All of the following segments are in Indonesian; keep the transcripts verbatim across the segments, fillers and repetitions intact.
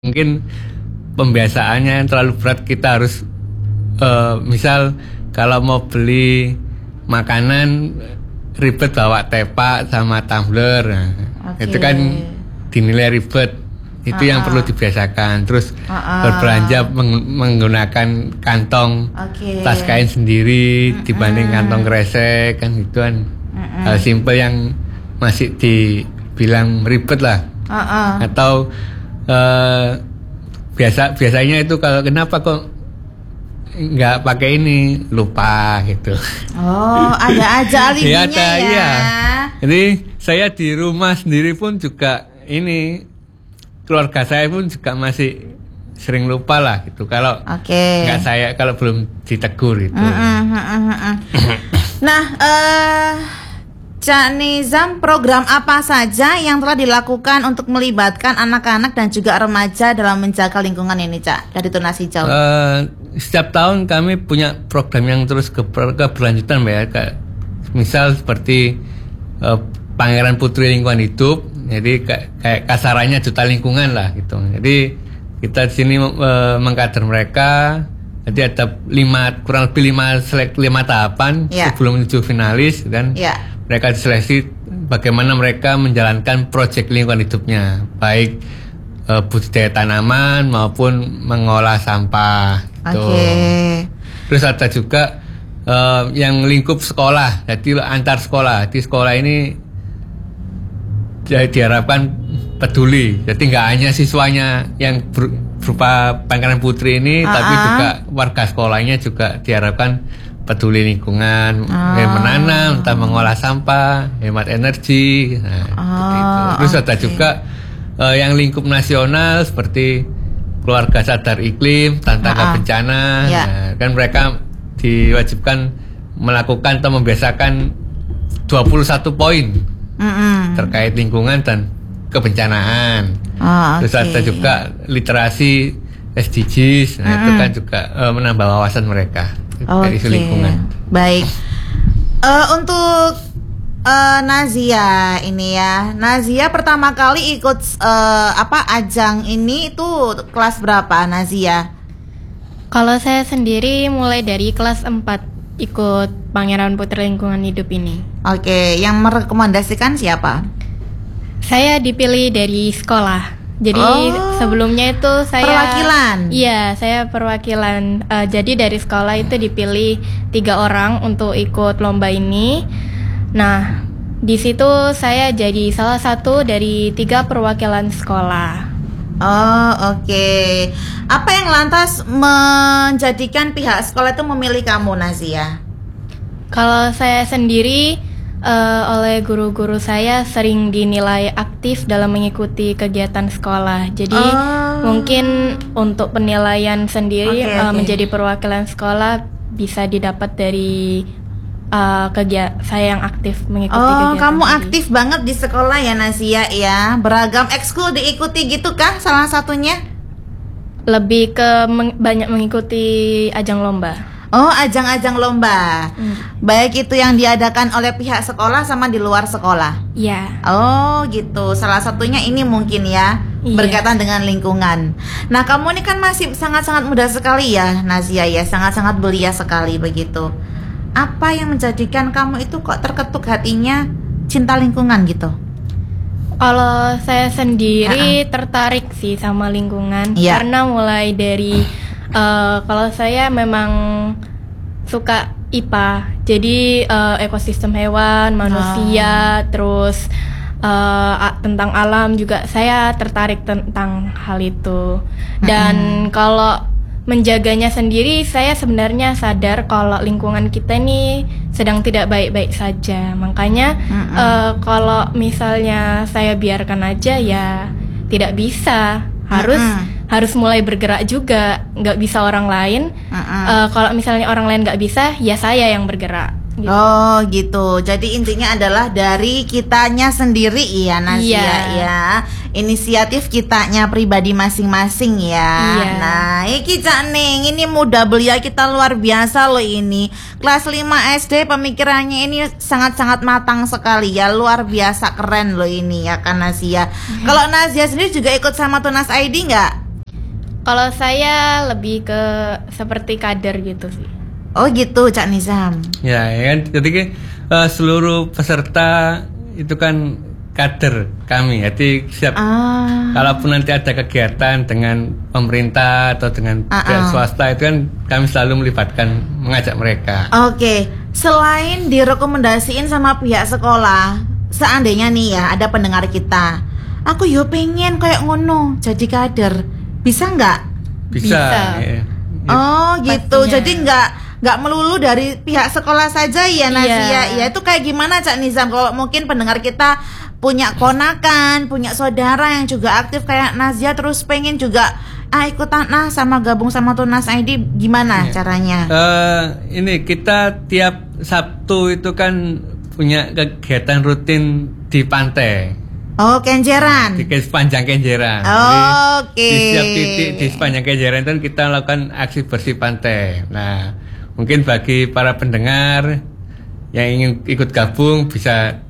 Mungkin pembiasaannya yang terlalu berat, kita harus uh, misal kalau mau beli makanan ribet bawa tepak sama tumbler, nah, okay. itu kan dinilai ribet. Itu uh-uh. yang perlu dibiasakan. Terus uh-uh. berbelanja meng- menggunakan kantong okay. tas kain sendiri uh-uh. dibanding kantong kresek, kan gitu kan. Uh-uh. Hal simple yang masih dibilang ribet lah. Uh-uh. Atau uh, biasa biasanya itu kalau kenapa kok nggak pakai ini, lupa gitu. Oh, ada aja alibinya ya. Ada, iya. Jadi saya di rumah sendiri pun juga ini, keluarga saya pun juga masih sering lupa lah gitu. Kalau okay. nggak saya, kalau belum ditegur itu. Mm-mm, mm-mm, mm-mm. Nah, uh, Cak Nizam, program apa saja yang telah dilakukan untuk melibatkan anak-anak dan juga remaja dalam menjaga lingkungan ini, Cak, dari Tunas Hijau? Uh, setiap tahun kami punya program yang terus ke- keberlanjutan, Mbak ya. Kayak, misal seperti uh, Pangeran Putri Lingkungan Hidup, jadi kayak, kayak kasarannya duta lingkungan lah gitu. Jadi kita di sini uh, mengkader mereka. Jadi ada lima, kurang lebih lima selek lima tahapan yeah. sebelum menuju finalis, dan yeah. mereka diseleksi bagaimana mereka menjalankan proyek lingkungan hidupnya, baik uh, budidaya tanaman maupun mengolah sampah. Gitu. Okay. Terus ada juga uh, yang lingkup sekolah, jadi antar sekolah. Di sekolah ini jadi diharapkan peduli, jadi nggak hanya siswanya yang ber, berupa Pangeran Putri ini, uh-uh. tapi juga warga sekolahnya juga diharapkan peduli lingkungan, uh. menanam, entah mengolah sampah, hemat energi, nah, uh, itu. Terus okay. ada juga uh, yang lingkup nasional seperti keluarga sadar iklim, tantangan uh-uh. bencana, yeah. nah, kan mereka diwajibkan melakukan atau membiasakan dua puluh satu poin mm-hmm. terkait lingkungan dan kebencanaan. Oh, okay. Terus ada juga literasi S D Gs, nah mm-hmm. itu kan juga uh, menambah wawasan mereka dari okay. lingkungan. Baik. Uh, untuk uh, Nazia ini ya, Nazia pertama kali ikut uh, apa ajang ini itu kelas berapa, Nazia? Kalau saya sendiri mulai dari kelas empat ikut Pangeran Putri Lingkungan Hidup ini. Oke, okay. Yang merekomendasikan siapa? Saya dipilih dari sekolah. Jadi oh, sebelumnya itu saya perwakilan. Iya, saya perwakilan. Uh, jadi dari sekolah itu dipilih tiga orang untuk ikut lomba ini. Nah, di situ saya jadi salah satu dari tiga perwakilan sekolah. Oh, oke. Okay. Apa yang lantas menjadikan pihak sekolah itu memilih kamu, Nazia? Kalau saya sendiri, uh, oleh guru-guru saya sering dinilai aktif dalam mengikuti kegiatan sekolah. Jadi oh. mungkin untuk penilaian sendiri okay, uh, okay. menjadi perwakilan sekolah bisa didapat dari uh, kegiatan saya yang aktif mengikuti oh, kegiatan. Oh, kamu sendiri. Aktif banget di sekolah ya, Nazia ya. Beragam ekskul diikuti gitu kah salah satunya? Lebih ke meng- banyak mengikuti ajang lomba. Oh, ajang-ajang lomba. Hmm. Baik itu yang diadakan oleh pihak sekolah sama di luar sekolah. Iya. Oh, gitu. Salah satunya ini mungkin ya, iya. berkaitan dengan lingkungan. Nah, kamu ini kan masih sangat-sangat muda sekali ya, Nazia ya, sangat-sangat belia sekali begitu. Apa yang menjadikan kamu itu kok terketuk hatinya cinta lingkungan gitu? Kalau saya sendiri uh-uh. tertarik sih sama lingkungan, yeah. karena mulai dari Uh, kalau saya memang suka I P A, jadi uh, ekosistem hewan, manusia, oh. terus uh, a- tentang alam juga saya tertarik tentang hal itu. Dan mm-hmm. kalau menjaganya sendiri, saya sebenarnya sadar kalau lingkungan kita ini sedang tidak baik-baik saja. Makanya mm-hmm. uh, kalau misalnya saya biarkan aja ya tidak bisa, harus mm-hmm. harus mulai bergerak juga, nggak bisa orang lain. Uh-uh. Uh, kalau misalnya orang lain nggak bisa, ya saya yang bergerak. Gitu. Oh gitu. Jadi intinya adalah dari kitanya sendiri ya, Nazia yeah. ya. Inisiatif kitanya pribadi masing-masing ya. Yeah. Nah, iki Cak Ning, ini muda belia kita luar biasa loh ini. Kelas lima S D pemikirannya ini sangat-sangat matang sekali ya. Luar biasa keren loh ini ya kan Nazia. Yeah. Kalau Nazia sendiri juga ikut sama Tunas I D nggak? Kalau saya lebih ke seperti kader gitu sih. Oh gitu, Cak Nizam. Ya, ya kan. Jadi uh, seluruh peserta itu kan kader kami. Jadi siap. Ah. Kalaupun nanti ada kegiatan dengan pemerintah atau dengan uh-uh. pihak swasta itu kan kami selalu melibatkan, mengajak mereka. Oke. Okay. Selain direkomendasiin sama pihak sekolah, seandainya nih ya ada pendengar kita, aku yo pengen kayak ngono jadi kader, bisa nggak? Bisa. Bisa. Ya. Oh gitu. Pastinya. Jadi nggak nggak melulu dari pihak sekolah saja ya Nazia. Yeah. Ya itu kayak gimana Cak Nizam? Kalau mungkin pendengar kita punya ponakan, punya saudara yang juga aktif kayak Nazia, terus pengen juga ah ikutan nah sama gabung sama Tunas I D, gimana yeah. caranya? Uh, ini kita tiap Sabtu itu kan punya kegiatan rutin di pantai. Oh, Kenjeran. Di sepanjang Kenjeran. Oh, oke. Okay. Di setiap titik di sepanjang Kenjeran itu kita lakukan aksi bersih pantai. Nah, mungkin bagi para pendengar yang ingin ikut gabung bisa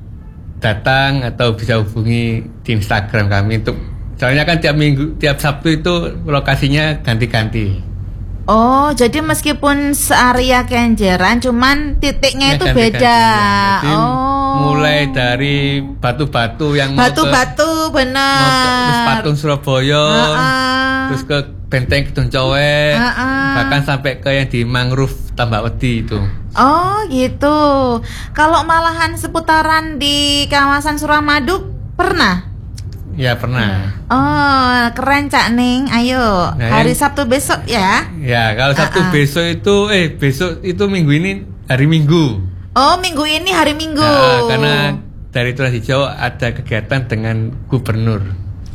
datang atau bisa hubungi di Instagram kami untuk, soalnya kan tiap minggu, tiap Sabtu itu lokasinya ganti-ganti. Oh, jadi meskipun searea Kenjeran, cuman titiknya ya, itu beda. Ya. Oh, mulai dari batu-batu yang batu-batu benar. Terus patung Surabaya, uh-uh. terus ke Benteng Gedung Cowe, uh-uh. bahkan sampai ke yang di mangrove Tambawedi itu. Oh, gitu. Kalau malahan seputaran di kawasan Suramadu pernah? Ya pernah. Oh keren Cak Ning. Ayo nah, hari yang... Sabtu besok ya. Ya kalau Sabtu uh-uh. besok itu eh besok itu minggu ini hari Minggu. Oh minggu ini hari Minggu. Nah, karena dari Tunas Hijau ada kegiatan dengan Gubernur.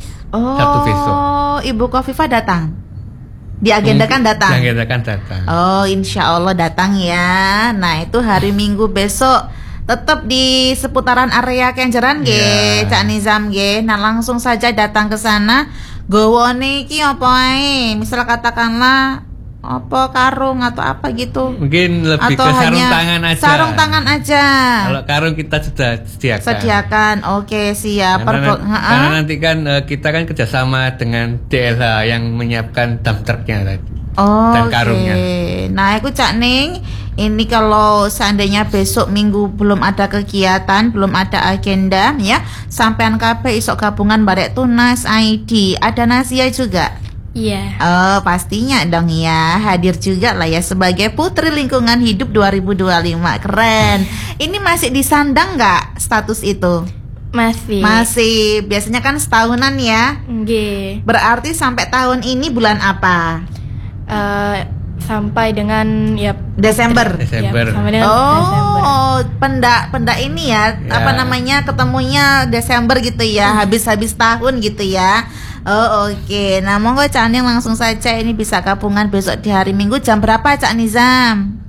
Oh Sabtu besok. Ibu Kofifa datang. Diagendakan datang. Diagendakan datang. Oh insya Allah datang ya. Nah itu hari Minggu besok. Tetap di seputaran area Kenjeran ge, yeah. Cak Nizam ge. Nah langsung saja datang ke sana. Gowone iki apa ae? Misal katakanlah apa karung atau apa gitu. Mungkin lebih atau ke sarung tangan aja. Sarung tangan aja. Kalau karung kita sudah sediakan. Sediakan. Oke, siap. Karena, Pergo- karena nanti kan uh, kita kan kerjasama dengan D L H yang menyiapkan dump trucknya tadi. Oh, dan karungnya. Okay. Nah, aku Cak Ning, ini kalau seandainya besok Minggu belum ada kegiatan, belum ada agenda ya, sampean kabeh isok gabungan barek Tunas I D. Ada Nazia juga? Iya. Yeah. Oh, pastinya dong ya. Hadir juga lah ya sebagai Putri Lingkungan Hidup dua ribu dua puluh lima. Keren. Ini masih disandang nggak status itu? Masih. Masih. Biasanya kan setahunan ya. Nggih. Berarti sampai tahun ini bulan apa? Uh, sampai dengan ya Desember. Desember. Ya, sampai dengan oh, Desember. pendak pendak ini ya, ya, apa namanya ketemunya Desember gitu ya, hmm. habis-habis tahun gitu ya. Oh oke. Okay. Nah monggo Cak Ning langsung saja ini bisa gabungan besok di hari Minggu jam berapa Cak Nizam?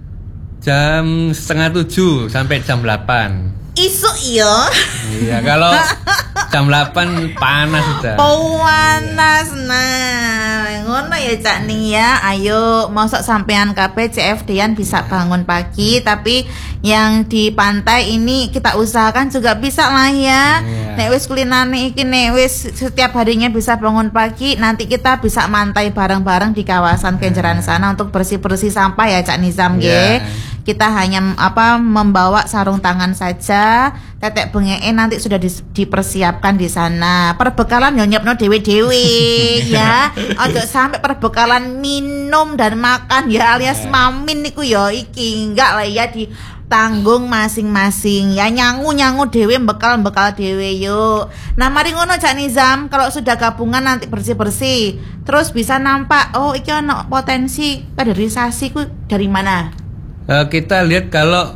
Jam setengah tujuh sampai jam delapan. Isu iyo. Iya kalau jam delapan panas sudah. Panas nah. Ngono ya Cak Ning ya. Ayo mosok sampean K P C F D-an bisa bangun pagi, tapi yang di pantai ini kita usahakan juga bisa lah ya. Yeah. Nek wis kulinane iki nek wis setiap harinya bisa bangun pagi, nanti kita bisa mantai bareng-bareng di kawasan Kenjeran sana untuk bersih-bersih sampah ya Cak Nizam yeah. Ge. Kita hanya apa membawa sarung tangan saja, tetek bengeke nanti sudah di, dipersiapkan di sana. Perbekalan yo nyepno dewe-dewe ya. Ojo sampai perbekalan minum dan makan ya alias mamin niku yo iki enggak lah ya ditanggung masing-masing ya, nyangu-nyangu dewe bekal-bekal dewe yuk. Nah mari ngono Cak Nizam, kalau sudah gabungan nanti bersih-bersih terus bisa nampak oh iki ono potensi kaderisasi ku dari mana? Uh, kita lihat kalau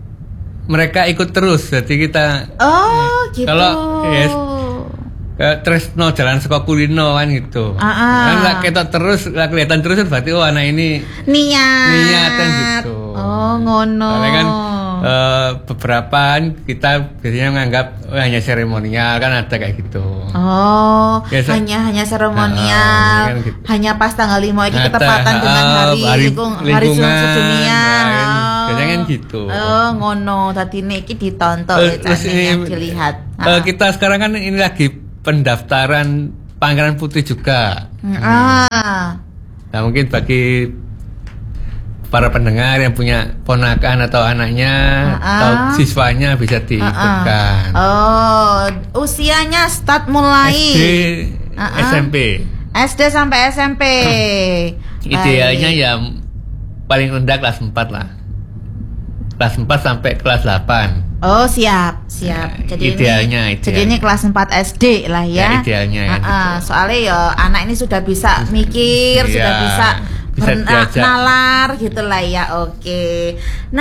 mereka ikut terus, jadi kita oh eh, gitu. Kalau yes, uh, Tresno jalan saka kulino kan gitu. Ah, kan lah kita terus lah kelihatan terus berarti oh anak ini niat. Niatan gitu. Oh ngono. Karena kan uh, beberapa kita biasanya menganggap oh, hanya seremonial kan ada kayak gitu. Oh, Biasa, hanya hanya seremonial, uh, kan gitu. Hanya pas tanggal lima ini ketepatan uh, dengan hari hari lingkung, hari sedunia. Nah, biasanya kan gitu. Oh, ngono. Tadi niki ditonton uh, ya, ini yang dilihat. Uh, kita sekarang kan ini lagi pendaftaran Pangeran Putri juga. Hmm. Ah. Nah mungkin bagi para pendengar yang punya ponakan atau anaknya uh-uh. atau siswanya bisa diikutkan. Uh-uh. Oh, usianya start mulai S D, uh-uh. S M P. S D sampai S M P. Idealnya ya paling rendah kelas empat lah. Kelas empat sampai kelas delapan. Oh, siap, siap. Ya, jadi idealnya, ini, idealnya. Jadi ini kelas empat S D lah ya. Ya idealnya ya. Uh-uh. Soalnya ya anak ini sudah bisa mikir, ya, sudah bisa bisa diajak. nalar gitu lah ya. Oke.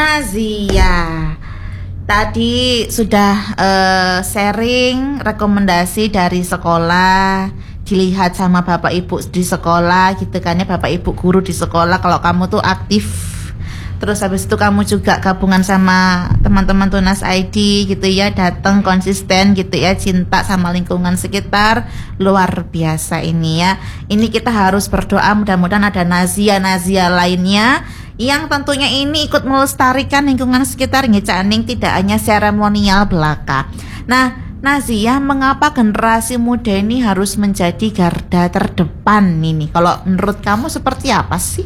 Nazia, tadi sudah uh, sharing rekomendasi dari sekolah, dilihat sama bapak ibu di sekolah gitu kan ya, bapak ibu guru di sekolah kalau kamu tuh aktif. Terus habis itu kamu juga gabungan sama teman-teman Tunas I D gitu ya, datang konsisten gitu ya, cinta sama lingkungan sekitar, luar biasa ini ya. Ini kita harus berdoa mudah-mudahan ada Nazia-Nazia lainnya yang tentunya ini ikut melestarikan lingkungan sekitar ngecaning, tidak hanya seremonial belaka. Nah, Nazia, mengapa generasi muda ini harus menjadi garda terdepan ini? Kalau menurut kamu seperti apa sih?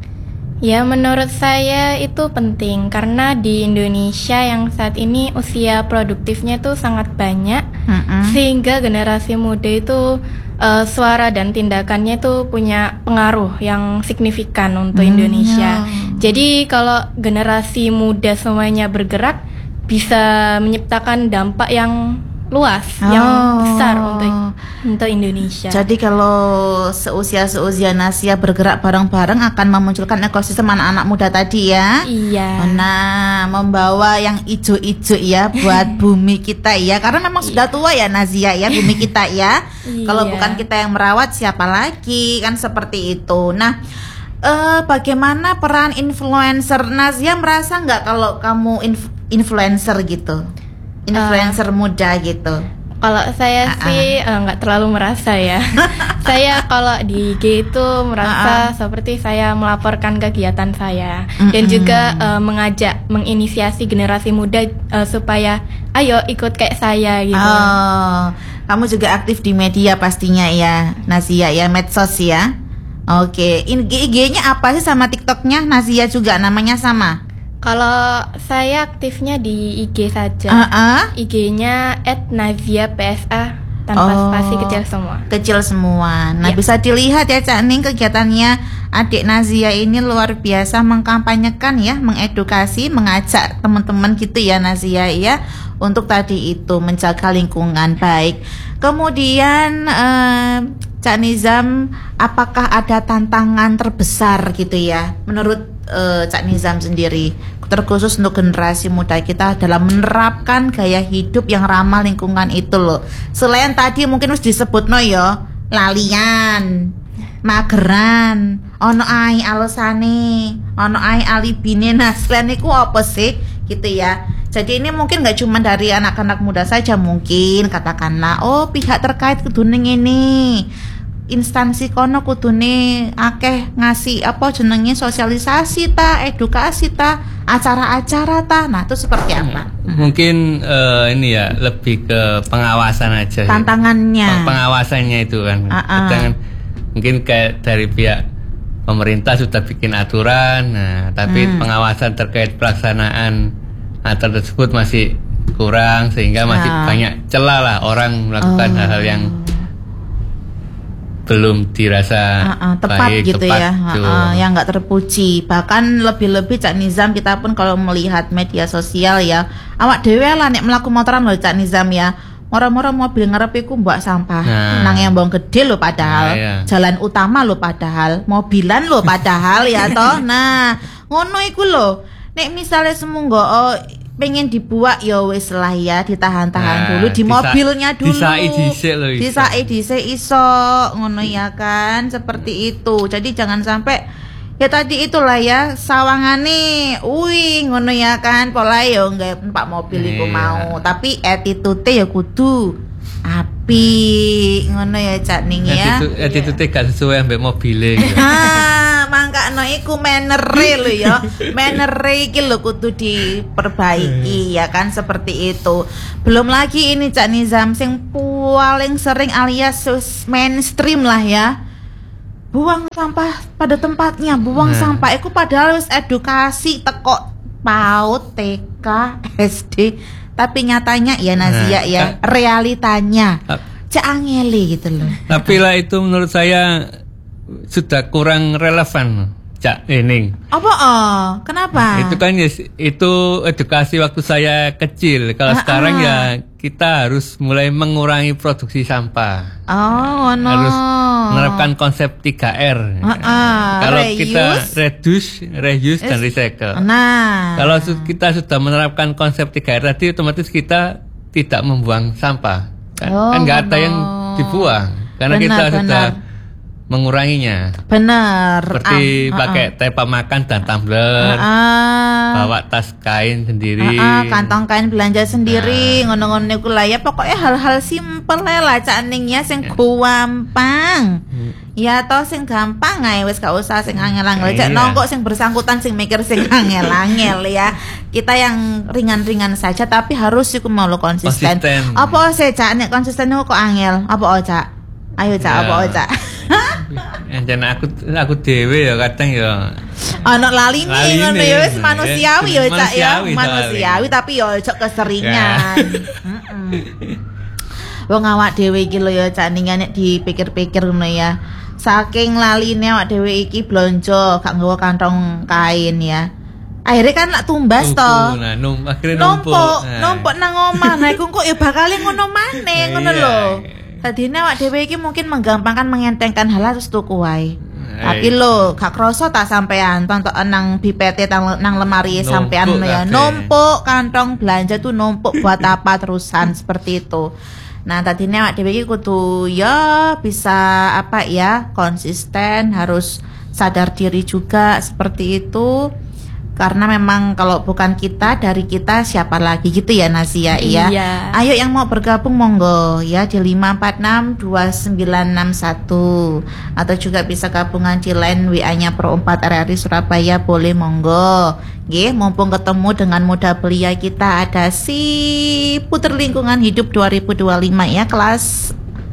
Ya, menurut saya itu penting karena di Indonesia yang saat ini usia produktifnya itu sangat banyak, mm-hmm. sehingga generasi muda itu uh, suara dan tindakannya itu punya pengaruh yang signifikan untuk mm, Indonesia. Yeah. Jadi kalau generasi muda semuanya bergerak bisa menciptakan dampak yang luas, oh. yang besar untuk untuk Indonesia. Jadi kalau seusia-seusia Nazia bergerak bareng-bareng akan memunculkan ekosistem anak-anak muda tadi ya. Iya. Nah, membawa yang ijo-ijo ya buat bumi kita ya. Karena memang iya. sudah tua ya Nazia ya, bumi kita ya. Iya. Kalau bukan kita yang merawat siapa lagi, kan seperti itu. Nah, uh, bagaimana peran influencer? Nazia merasa nggak kalau kamu inf- influencer gitu? Influencer uh, muda gitu. Kalau saya uh-uh. sih nggak uh, terlalu merasa ya. Saya kalau di I G itu merasa uh-uh. seperti saya melaporkan kegiatan saya uh-uh. dan juga uh, mengajak, menginisiasi generasi muda uh, supaya ayo ikut kayak saya gitu. Oh, kamu juga aktif di media pastinya ya, Nazia ya, medsos ya. Oke, I G-nya apa sih sama TikTok-nya? Nazia juga namanya sama? Kalau saya aktifnya di I G saja, uh-uh. I G-nya et nazia p s a tanpa oh, spasi, kecil semua. Kecil semua. Nah, ya. Bisa dilihat ya Cak Ning, kegiatannya adik Nazia ini luar biasa mengkampanyekan ya, mengedukasi, mengajak teman-teman gitu ya Nazia ya, untuk tadi itu menjaga lingkungan baik. Kemudian eh, Cak Nizam, apakah ada tantangan terbesar gitu ya menurut eh, Cak Nizam sendiri, terkhusus untuk generasi muda kita dalam menerapkan gaya hidup yang ramah lingkungan itu loh? Selain tadi mungkin harus disebut no yo, lalian, mageran, ono ai alasane, ono ai alibine. Nah, selain itu apa sih gitu ya? Jadi ini mungkin nggak cuma dari anak-anak muda saja, mungkin katakanlah oh pihak terkait kudune ini, instansi kono kudune akeh ngasih apa jenenge sosialisasi ta, edukasi ta, acara-acara ta. Nah, itu seperti apa? Mungkin uh, ini ya lebih ke pengawasan aja. Tantangannya. Ya. Pengawasannya itu kan. Uh-uh. Kadang, mungkin kayak dari pihak pemerintah sudah bikin aturan, nah tapi hmm. pengawasan terkait pelaksanaan aturan tersebut masih kurang, sehingga masih uh. banyak celah lah orang melakukan oh. hal-hal yang belum dirasa uh-uh, tepat baik, gitu tepat, ya, uh-uh, yang nggak terpuji. Bahkan lebih-lebih Cak Nizam, kita pun kalau melihat media sosial ya, awak dewe lah nek melaku motoran loh Cak Nizam ya, moro-moro mobil ngarepiku mbak sampah, nah. nang yang bong gede lo padahal, nah, iya. jalan utama lo padahal, mobilan lo padahal ya toh. Nah, ngono iku lo. Nek misalnya semunggo oh, pengen dibuat ya wis lah ya, ditahan-tahan nah, dulu di disa- mobilnya dulu. Disai dhisik lho iso. Disai dhisik iso ngono ya kan, seperti itu. Jadi jangan sampai ya tadi itulah ya sawangane uwi ngono ya kan, pola ya nggak numpak mobil iku mau, tapi attitude ya kudu api ngono ya Cak Ning ya. Attitude gak sesuai ambek mobile. Ah, mangkakno iku menere lho ya. Menere iki lho kudu diperbaiki ya kan seperti itu. Belum lagi ini Cak Nizam sing paling sering alias mainstream lah ya. Buang sampah pada tempatnya, buang nah. sampah iku padahal wis edukasi teko PAUD, T K, S D. Tapi nyatanya ya Nazia nah, ya, realitanya cak angeli gitu loh. Tapi lah itu menurut saya sudah kurang relevan Cak Ening. Apa oh? Kenapa? Itu kan ya, itu edukasi waktu saya kecil. Kalau ah, sekarang ah. ya kita harus mulai mengurangi produksi sampah. Oh, no. Harus menerapkan konsep tiga R. Ah, ah. Kalau reuse. kita reduce, reuse dan recycle. Nah. Kalau kita sudah menerapkan konsep tiga R tadi, otomatis kita tidak membuang sampah. Kan oh, nggak ada yang dibuang karena benar, kita benar. sudah menguranginya. Benar. Seperti ah, pakai uh, uh. tepa makan dan tumbler, uh, uh. bawa tas kain sendiri, uh, uh, kantong kain belanja sendiri, nah. ngono-ngono iku lah ya. Pokoknya hal-hal simpel lah Cak Ning ya, sing gampang. Hmm. Ya toh sing gampang ae wis gak usah sing angel-angel. Cak nongkok sing bersangkutan sing mikir sing angel-angel ya. Kita yang ringan-ringan saja tapi harus iku mau lo konsisten. konsisten. Apa sih Cak nek konsisten kok angel? Apa oh Cak? Ayo Cak, ya. apa oh Cak? Jan aku aku dhewe ya kadang ya ana lali nih ngono ya wis manusiawi ya Cak ya, manusiawi tapi ya ojo keseringan. Heeh. Wong awak dhewe iki lho ya Cak Ning nek dipikir-pikir ngono ya. Saking laline awak dhewe iki blonjo gak nggawa kantong kain ya. Akhirnya kan lak tumbas to. Nah, num, akhirnya numpuk. Numpuk, numpuk nang omah. Nah iku kok ya bakal ngono maneh ngono lho. Tadine awak dhewe iki mungkin menggampangkan mengentengkan hal harus tuku wae. Tapi lo gak kroso tak sampean tonton nang B P T nang, nang lemari sampean ya numpuk kantong belanja tuh numpuk buat apa terusan seperti itu. Nah tadinya awak dhewe iki kudu ya bisa apa ya konsisten, harus sadar diri juga seperti itu. Karena memang kalau bukan kita, dari kita siapa lagi gitu ya Nazia ya. Iya. Ayo yang mau bergabung monggo ya di lima empat enam dua sembilan enam satu atau juga bisa gabungan di line W A-nya Pro empat R R I Surabaya boleh monggo. Nggih, mumpung ketemu dengan muda belia kita ada si Puter Lingkungan Hidup dua ribu dua puluh lima ya kelas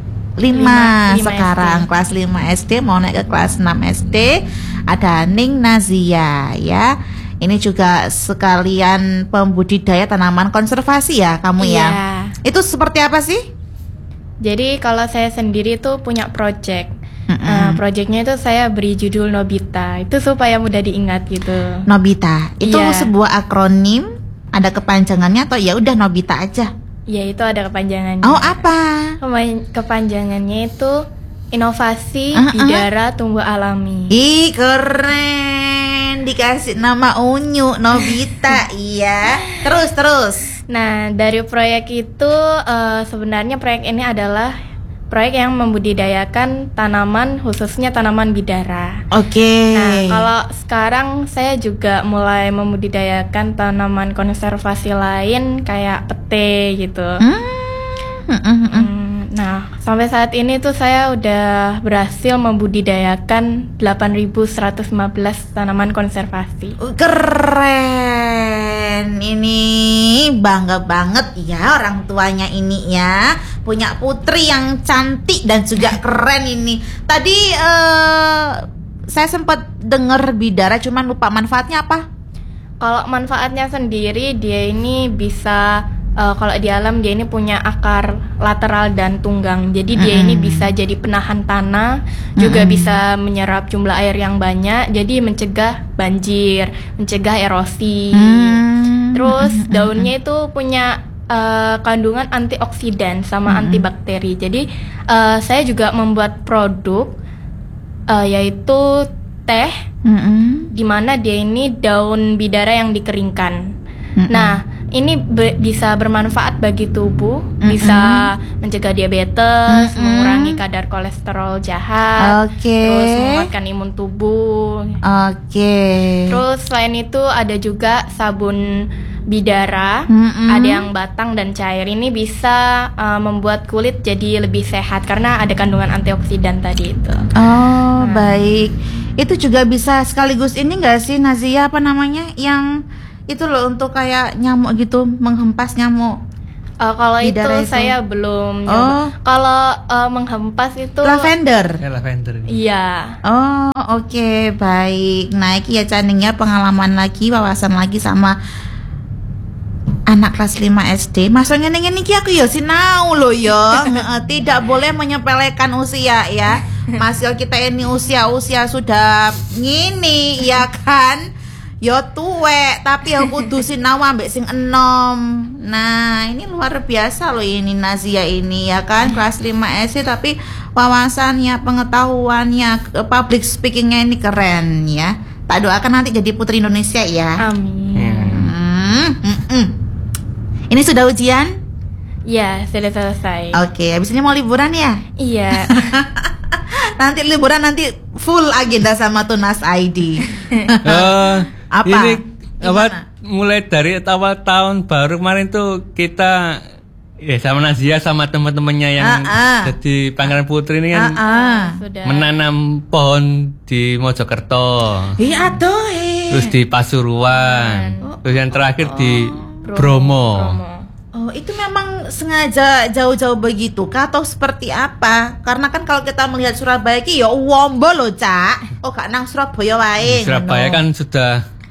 lima sekarang S D. Kelas lima S D mau naik ke kelas enam S D ada Ning Nazia ya. Ini juga sekalian pembudidaya tanaman konservasi ya kamu iya. ya. Itu seperti apa sih? Jadi kalau saya sendiri tuh punya project. Mm-hmm. Uh, projectnya itu saya beri judul Nobita. Itu supaya mudah diingat gitu. Nobita. Itu iya. sebuah akronim, ada kepanjangannya atau ya udah Nobita aja? Ya itu ada kepanjangannya. Oh apa? Kepanjangannya itu inovasi uh-uh. bidara tumbuh alami. Ih keren. Dikasih nama unyu Nobita. Iya. Terus terus. Nah dari proyek itu uh, sebenarnya proyek ini adalah proyek yang membudidayakan tanaman khususnya tanaman bidara. Oke. Okay. Nah kalau sekarang saya juga mulai membudidayakan tanaman konservasi lain kayak pete gitu. Hmm. Hmm. Nah, sampai saat ini tuh saya udah berhasil membudidayakan delapan ribu seratus lima belas tanaman konservasi. Keren. Ini bangga banget ya orang tuanya ini ya. Punya putri yang cantik dan juga keren ini. Tadi uh, saya sempat dengar bidara cuman lupa manfaatnya apa? Kalau manfaatnya sendiri dia ini bisa Uh, kalau di alam dia ini punya akar lateral dan tunggang. Jadi dia mm-hmm. ini bisa jadi penahan tanah, mm-hmm. juga bisa menyerap jumlah air yang banyak. Jadi mencegah banjir, mencegah erosi. Mm-hmm. Terus daunnya itu punya uh, kandungan antioksidan sama mm-hmm. antibakteri. Jadi uh, saya juga membuat produk uh, yaitu teh, mm-hmm. di mana dia ini daun bidara yang dikeringkan. Mm-hmm. Nah ini be- bisa bermanfaat bagi tubuh, mm-hmm. bisa mencegah diabetes, mm-hmm. mengurangi kadar kolesterol jahat, okay. terus menguatkan imun tubuh. Oke. Okay. Terus selain itu ada juga sabun bidara, mm-hmm. ada yang batang dan cair. Ini bisa uh, membuat kulit jadi lebih sehat karena ada kandungan antioksidan tadi itu. Oh, nah. Baik. Itu juga bisa sekaligus ini enggak sih Nazia, apa namanya? Yang itu loh untuk kayak nyamuk gitu, menghempas nyamuk. Uh, kalau itu, itu saya belum nyoba. Oh. Kalau uh, menghempas itu lavender. Ya, lavender. Iya. Oh, oke, okay, baik. Nah, iki ya caningnya pengalaman lagi, wawasan lagi sama anak kelas lima S D. Masuknya ngene iki aku ya sinau loh ya. Tidak boleh menyepelekan usia ya. Masih kita ini usia-usia sudah ngini ya kan. Yo tuwek, tapi aku kudu sinau ambek sing enom. Nah, ini luar biasa loh ini Nazia ini ya kan, kelas lima S D tapi wawasannya, pengetahuannya, public speakingnya ini keren ya. Tak doakan nanti jadi putri Indonesia ya. Amin. Hmm, mm -mm. Ini sudah ujian? Iya, sudah selesai. Oke, habis ini mau liburan ya? Iya. Nanti liburan nanti full agenda sama Tunas I D. uh, Apa? Ini apa, Gimana? mulai dari awal tahun baru kemarin tuh kita ya sama Nazia sama teman-temannya yang Ah, ah. jadi Pangeran Putri ini kan Ah, ah. Sudah. menanam pohon di Mojokerto, Iya tuh. eh. terus di Pasuruan, terus yang terakhir di Bromo. Bromo. Oh, itu memang sengaja jauh-jauh begitu kah atau seperti apa? Karena kan kalau kita melihat Surabaya ki ya wombo loh, Cak. Oh, gak nang Surabaya wae. Di Surabaya ngono. kan sudah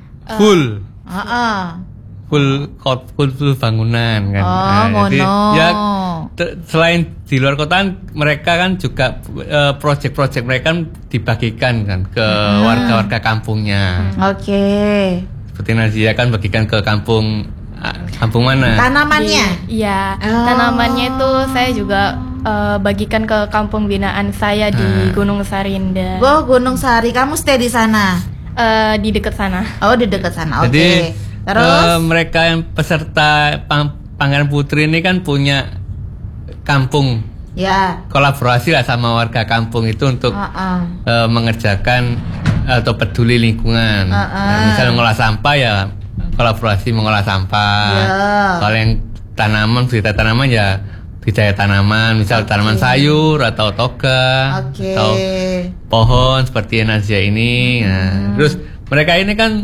full. Heeh. full full, full bangunan kan. Oh, Nah, jadi ngono. ya te- selain di luar kota mereka kan juga uh, proyek-proyek mereka kan dibagikan kan ke Hmm. warga-warga kampungnya. Oke. Seperti Nazia kan bagikan ke kampung ah, kampung mana? Tanamannya. Di- Iya, Oh. tanamannya itu saya juga uh, bagikan ke kampung binaan saya di Ah. Gunung Sarinda. Oh, Gunung Sari, kamu stay di sana. Uh, di dekat sana. Oh, di dekat sana. Oke. Jadi Terus eh, mereka yang peserta Pang- Pangeran Putri ini kan punya kampung, ya. kolaborasi lah sama warga kampung itu untuk Heeh. eh, mengerjakan atau peduli lingkungan. Ah, ah. Nah, misalnya mengolah sampah ya kolaborasi mengolah sampah. Ya. Kalau yang tanaman, budidaya tanaman ya budidaya tanaman, misal tanaman sayur atau toga Oke. atau pohon seperti Nazia ini. Nah, terus mereka ini kan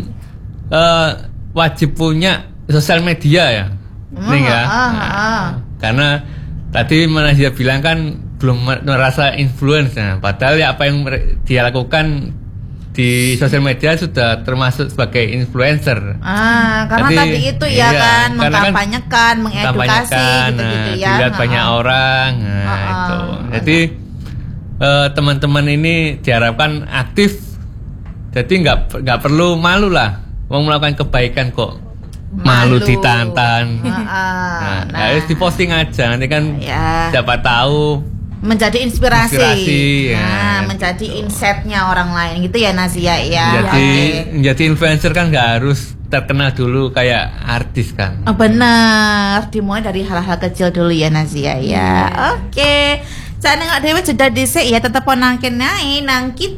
eh, wajib punya sosial media ya, nih ya. ah, ah. Nah, karena tadi Nazia bilang kan belum merasa influence, nah, padahal ya apa yang mere- dia lakukan di sosial media sudah termasuk sebagai influencer. Ah, karena Jadi, tadi itu ya iya, kan karena kan mengkampanyekan, mengedukasi Kampanyekan, gitu-gitu nah, ya. dilihat Ah, banyak ah. orang, nah, Ah, ah. itu. Jadi eh, teman-teman ini diharapkan aktif, jadi nggak nggak perlu malu lah, mau melakukan kebaikan kok malu, Malu. ditantan. Ah, ah. Nah, Nah, harus diposting aja, nanti kan ya. siapa tahu Menjadi inspirasi, Inspirasi, ya. nah, menjadi insightnya orang lain gitu ya Nazia ya. jadi Oke. jadi influencer kan nggak harus terkenal dulu kayak artis kan. Oh, benar, dimulai dari hal-hal kecil dulu ya Nazia ya. Oke, saya nengok dewe jeda dhisik ya, tetep nangkin nae nang kita.